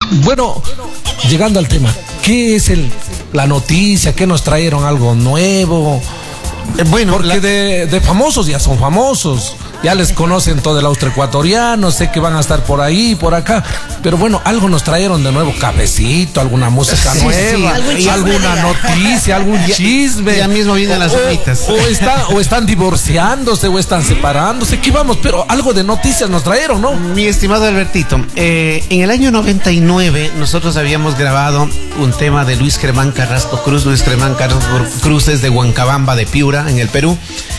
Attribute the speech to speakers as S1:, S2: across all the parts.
S1: Bueno, llegando al tema, ¿qué es la noticia? ¿Qué nos trajeron? ¿Algo nuevo? Bueno, porque de famosos ya son famosos. Ya les conocen todo el austroecuatoriano, sé que van a estar por ahí, por acá. Pero bueno, algo nos trajeron de nuevo, cafecito, alguna música nueva, alguna noticia, algún chisme.
S2: Ya mismo vienen las bonitas.
S1: O están divorciándose, o están separándose, ¿qué vamos? Pero algo de noticias nos trajeron, ¿no?
S2: Mi estimado Albertito, en el año 99 nosotros habíamos grabado un tema de Luis Germán Carrasco Cruz. Luis Germán Carrasco Cruz es de Huancabamba, de Piura, en el Perú.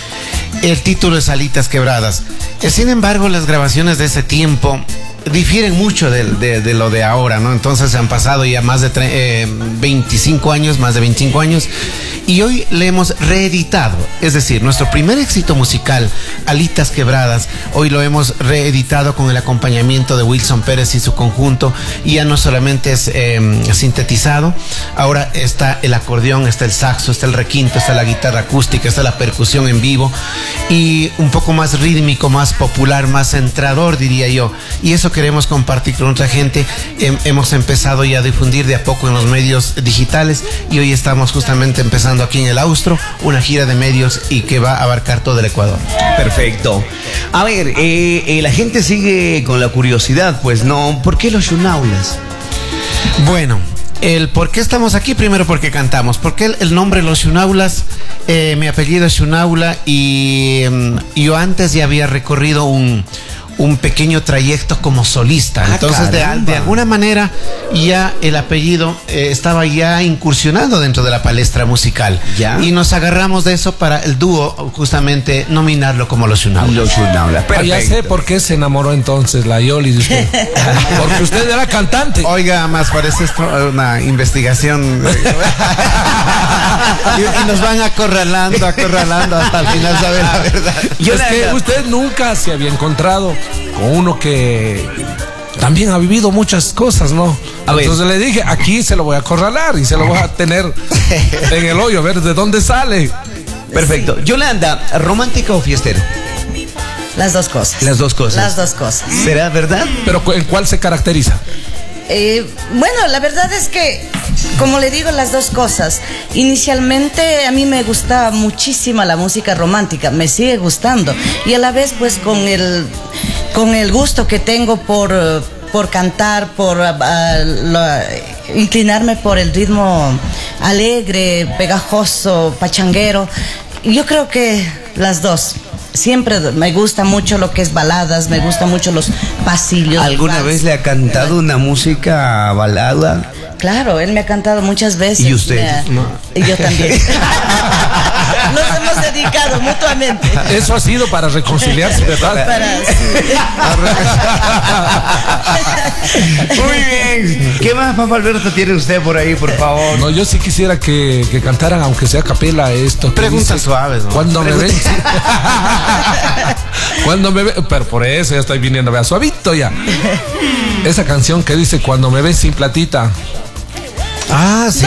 S2: El título es Alitas Quebradas. Sin embargo, las grabaciones de ese tiempo difieren mucho de lo de ahora, ¿no? Entonces han pasado ya más de 25 años, más de 25 años, y hoy le hemos reeditado. Es decir, nuestro primer éxito musical, Alitas Quebradas, hoy lo hemos reeditado con el acompañamiento de Wilson Pérez y su conjunto, y ya no solamente es sintetizado, ahora está el acordeón, está el saxo, está el requinto, está la guitarra acústica, está la percusión en vivo, y un poco más rítmico, más popular, más centrador, diría yo. Y eso queremos compartir con otra gente. Hemos empezado ya a difundir de a poco en los medios digitales, y hoy estamos justamente empezando aquí en el Austro una gira de medios y que va a abarcar todo el Ecuador.
S3: Perfecto. A ver, la gente sigue con la curiosidad, pues no, ¿por qué los Xunaulas?
S2: Bueno, el por qué estamos aquí, primero porque cantamos. Porque el nombre Los Xunaulas, mi apellido es Xunaula, y yo antes ya había recorrido un pequeño trayecto como solista. Entonces de alguna manera ya el apellido estaba ya incursionando dentro de la palestra musical. ¿Ya? Y nos agarramos de eso para el dúo justamente nominarlo como Los Xunaulas.
S3: Los Xunaulas.
S1: Ya sé por qué se enamoró entonces la Yoli de usted. Porque usted era cantante.
S2: Oiga, más parece esto una investigación. y nos van acorralando hasta el final saber la verdad.
S1: Y es que usted nunca se había encontrado con uno que también ha vivido muchas cosas, ¿no? Entonces le dije, aquí se lo voy a acorralar y se lo voy a tener en el hoyo, a ver de dónde sale.
S3: Perfecto. Yolanda, ¿romántica o fiestero?
S4: Las dos cosas.
S3: Las dos cosas.
S4: Las dos cosas.
S3: ¿Será verdad?
S1: ¿Pero en cuál se caracteriza?
S4: Bueno, la verdad es que, como le digo, las dos cosas. Inicialmente a mí me gustaba muchísimo la música romántica, me sigue gustando, y a la vez pues con el gusto que tengo por cantar, por inclinarme por el ritmo alegre, pegajoso, pachanguero, yo creo que las dos. Siempre me gusta mucho lo que es baladas, me gusta mucho los pasillos.
S3: ¿Alguna vez le ha cantado una música balada?
S4: Claro, él me ha cantado muchas veces.
S3: ¿Y usted?
S4: Y yo también. Nos hemos dedicado mutuamente.
S1: Eso ha sido para reconciliarse, ¿verdad?
S3: Muy bien. ¿Qué más, Papa Alberto, tiene usted por ahí, por favor?
S1: No, yo sí quisiera que cantaran, aunque sea a capela, esto.
S2: Preguntas suaves, ¿no?
S1: Cuando me ven. Cuando me ven. Pero por eso ya estoy viniendo, vea, suavito ya. Esa canción que dice, cuando me ves sin platita.
S2: Ah, sí.